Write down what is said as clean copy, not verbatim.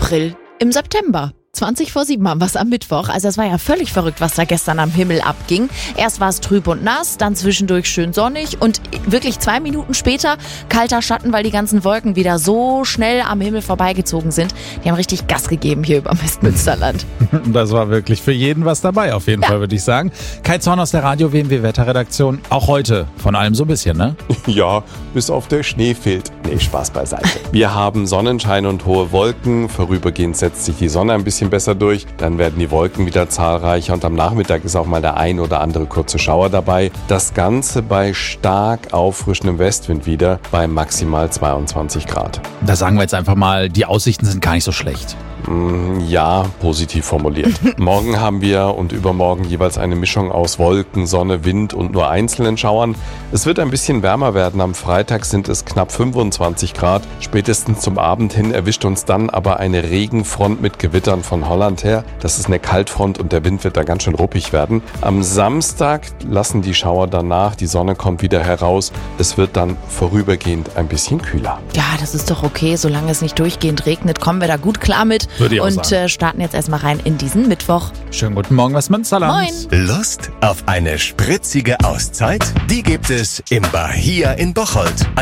April im September. 6:20 haben wir es am Mittwoch. Also es war ja völlig verrückt, was da gestern am Himmel abging. Erst war es trüb und nass, dann zwischendurch schön sonnig und wirklich 2 Minuten später kalter Schatten, weil die ganzen Wolken wieder so schnell am Himmel vorbeigezogen sind. Die haben richtig Gas gegeben hier über Westmünsterland. Das war wirklich für jeden was dabei, auf jeden Fall, würde ich sagen. Kai Zorn aus der Radio-WMW-Wetterredaktion. Auch heute von allem so ein bisschen, ne? Ja, bis auf der Schnee fehlt. Nee, Spaß beiseite. Wir haben Sonnenschein und hohe Wolken. Vorübergehend setzt sich die Sonne ein bisschen besser durch. Dann werden die Wolken wieder zahlreicher und am Nachmittag ist auch mal der ein oder andere kurze Schauer dabei. Das Ganze bei stark auffrischendem Westwind wieder bei maximal 22 Grad. Da sagen wir jetzt einfach mal, die Aussichten sind gar nicht so schlecht. Ja, positiv formuliert. Morgen haben wir und übermorgen jeweils eine Mischung aus Wolken, Sonne, Wind und nur einzelnen Schauern. Es wird ein bisschen wärmer werden. Am Freitag sind es knapp 25 Grad. Spätestens zum Abend hin erwischt uns dann aber eine Regenfront mit Gewittern von Holland her. Das ist eine Kaltfront und der Wind wird da ganz schön ruppig werden. Am Samstag lassen die Schauer dann nach. Die Sonne kommt wieder heraus. Es wird dann vorübergehend ein bisschen kühler. Ja, das ist doch okay. Solange es nicht durchgehend regnet, kommen wir da gut klar mit. Würde ich auch und sagen. Starten jetzt erstmal rein in diesen Mittwoch. Schönen guten Morgen, Westmünsterland. Moin. Lust auf eine spritzige Auszeit? Die gibt es im Bahia in Bocholt.